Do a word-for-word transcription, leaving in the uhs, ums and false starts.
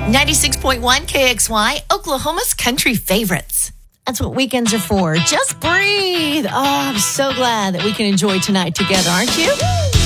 ninety-six point one K X Y, Oklahoma's country favorites. That's what weekends are for. Just breathe. Oh, I'm so glad that we can enjoy tonight together, aren't you?